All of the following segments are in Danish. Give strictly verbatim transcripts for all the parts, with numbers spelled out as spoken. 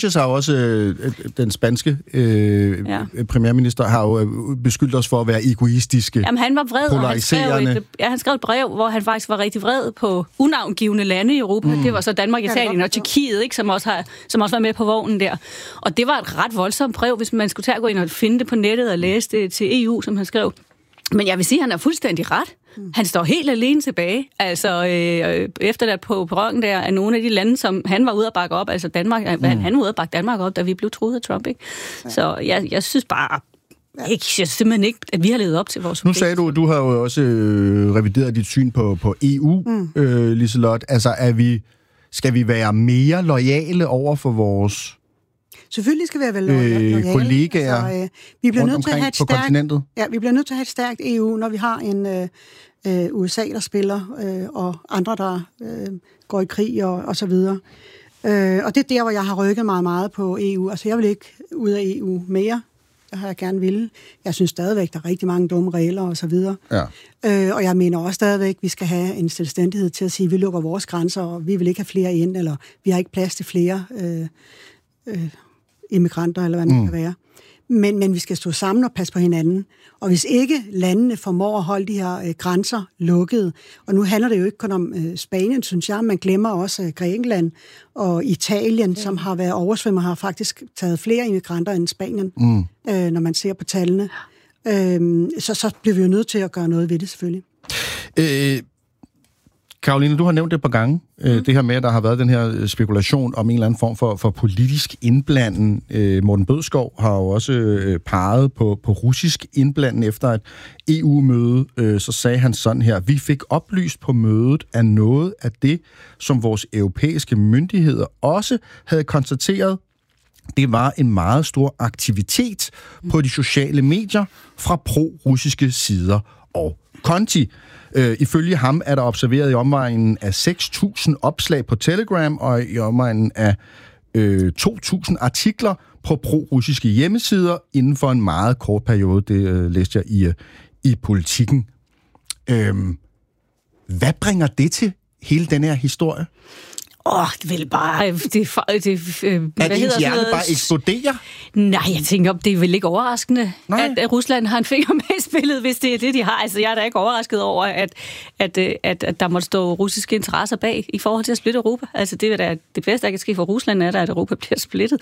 Sanchez har også, øh, den spanske øh, ja. premierminister, har jo beskyldt os for at være egoistiske. Jamen, han var vred, og han skrev, et, ja, han skrev et brev, hvor han faktisk var rigtig vred på unavngivende lande i Europa. Mm. Det var så Danmark, Italien og Tjekkiet, ikke, som, også har, som også var med på vognen der. Og det var et ret voldsomt brev, hvis man skulle tage at gå ind og finde det på nettet og læse det til E U, som han skrev. Men jeg vil sige, at han er fuldstændig ret. Han står helt alene tilbage. Altså, øh, efter der på perronen der, er nogle af de lande, som han var ude at bakke op, altså Danmark, mm. han, han var ude at bakke Danmark op, da vi blev truet af Trump, ikke? Ja. Så jeg, jeg synes bare, ikke, jeg simpelthen ikke, at vi har levet op til vores... Nu sagde du, du har jo også øh, revideret dit syn på, på E U, mm. øh, Liselott. Altså, er vi, skal vi være mere loyale over for vores... Selvfølgelig skal vi være loyale. Øh, kollegaer altså, øh, vi bliver nødt til at have et stærkt, ja, vi bliver nødt til at have et stærkt E U, når vi har en øh, øh, U S A, der spiller, øh, og andre, der øh, går i krig og, og så videre. Øh, og det er der, hvor jeg har rykket meget, meget på E U. Altså, jeg vil ikke ud af E U mere. Det har jeg gerne ville. Jeg synes stadigvæk, der er rigtig mange dumme regler og så videre. Ja. Øh, og jeg mener også stadigvæk, at vi skal have en selvstændighed til at sige, at vi lukker vores grænser, og vi vil ikke have flere ind, eller vi har ikke plads til flere... Øh, øh, immigranter, eller hvad det mm. kan være. Men, men vi skal stå sammen og passe på hinanden. Og hvis ikke landene formår at holde de her øh, grænser lukkede, og nu handler det jo ikke kun om øh, Spanien, synes jeg, man glemmer også øh, Grækenland og Italien, ja. som har været oversvømmet, har faktisk taget flere immigranter end Spanien, mm. øh, når man ser på tallene. Øh, så, så bliver vi jo nødt til at gøre noget ved det, selvfølgelig. Øh... Caroline, du har nævnt det et par gange, mm. øh, det her med, at der har været den her spekulation om en eller anden form for, for politisk indblanden. Øh, Morten Bødskov har jo også øh, peget på, på russisk indblanden efter et E U-møde. Øh, så sagde han sådan her: vi fik oplyst på mødet af noget af det, som vores europæiske myndigheder også havde konstateret. Det var en meget stor aktivitet på de sociale medier fra pro-russiske sider og konti. Øh, ifølge ham er der observeret i omegnen af seks tusind opslag på Telegram og i omegnen af øh, to tusind artikler på pro-russiske hjemmesider inden for en meget kort periode. Det øh, læste jeg i, øh, i Politikken. Øh, hvad bringer det til, hele den her historie? Åh, oh, det vil bare... Det, det, øh, er det ens hjerte bare eksploderer? Nej, jeg tænker, det er vel ikke overraskende, at, at Rusland har en finger med i spillet, hvis det er det, de har. Altså, jeg er da ikke overrasket over, at, at, at, at der måtte stå russiske interesser bag i forhold til at splitte Europa. Altså, det er da det bedste, der kan ske for Rusland, er der, at Europa bliver splittet.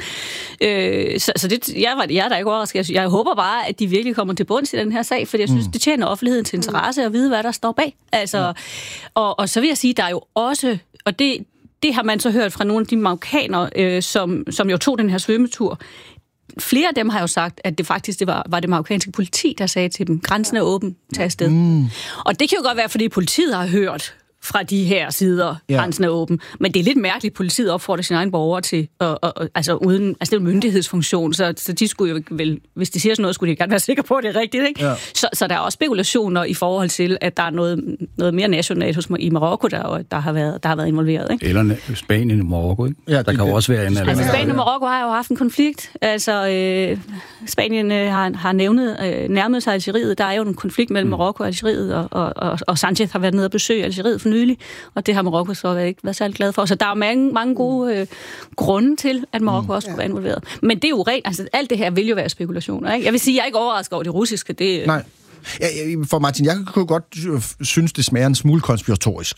Øh, så så det, jeg, var, jeg er da ikke overrasket. Jeg håber bare, at de virkelig kommer til bunds i den her sag, for jeg synes, mm. det tjener offentligheden til interesse at vide, hvad der står bag. Altså, mm. og, og så vil jeg sige, der er jo også... Og det, Det har man så hørt fra nogle af de marokkanere, øh, som, som jo tog den her svømmetur. Flere af dem har jo sagt, at det faktisk det var, var det marokkanske politi, der sagde til dem, grænsen er åben, tag afsted. Mm. Og det kan jo godt være, fordi politiet har hørt fra de her sider, ja. grænsen er åben. Men det er lidt mærkeligt, at politiet opfordrer sine egne borgere til, og, og, og, altså uden, altså det er en myndighedsfunktion, så, så de skulle jo vel, hvis de siger sådan noget, skulle de gerne være sikre på, at det er rigtigt, ikke? Ja. Så, så der er også spekulationer i forhold til, at der er noget, noget mere nationalt hos, i Marokko, der, der, har været, der har været involveret, ikke? Eller Spanien og Marokko, ikke? Ja, der kan jo også være en... Altså, Spanien og Marokko har jo haft en konflikt. Altså, øh, Spanien øh, har, har nævnet, øh, nærmet sig Algeriet. Der er jo en konflikt mellem mm. Marokko og Algeriet, og, og, og, og Sanchez har været nede og besøge Algeriet for nylig, og det har Marokko så ikke været særlig glad for. Så der er mange, mange gode øh, grunde til, at Marokko mm. også skulle være involveret. Men det er jo rent, altså alt det her vil jo være spekulationer, ikke? Jeg vil sige, jeg er ikke overrasket over det russiske. Det, Nej. Ja, for Martin, jeg kunne godt synes, det smager en smule konspiratorisk,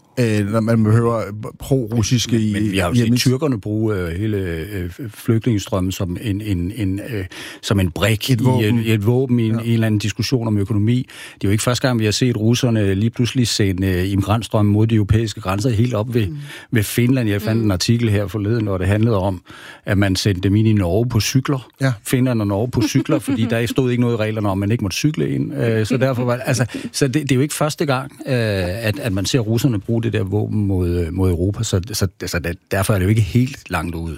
når man hører pro-russiske i... Men vi har jo set tyrkerne bruge uh, hele uh, flygtningestrømmen som en, en, en, uh, som en brik et våben i, et, et våben i en, ja. en eller anden diskussion om økonomi. Det er jo ikke første gang, vi har set russerne lige pludselig sende uh, immigrantstrømmen mod de europæiske grænser helt op ved, mm. ved Finland. Jeg fandt mm. en artikel her forleden, hvor det handlede om, at man sendte dem ind i Norge på cykler. Ja. Finland og Norge på cykler, fordi der stod ikke noget i reglerne om, man ikke måtte cykle ind. Uh, så derfor var altså, så det, det er jo ikke første gang, uh, at, at man ser russerne bruge det der våben mod, mod Europa, så, så, så derfor er det jo ikke helt langt ude.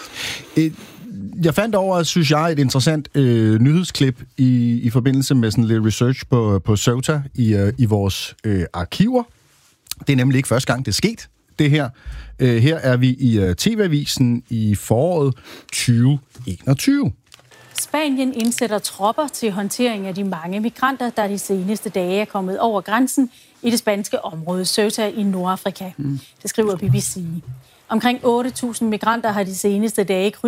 Jeg fandt over, synes jeg, et interessant øh, nyhedsklip i, i forbindelse med sådan lidt research på, på Ceuta i, øh, i vores øh, arkiver. Det er nemlig ikke første gang, det er sket, det her. Øh, her er vi i øh, T V-avisen i foråret tyve enogtyve. Spanien indsætter tropper til håndtering af de mange migranter, der de seneste dage er kommet over grænsen i det spanske område Ceuta i Nordafrika. Mm. Det skriver B B C. Omkring otte tusind migranter har de seneste dage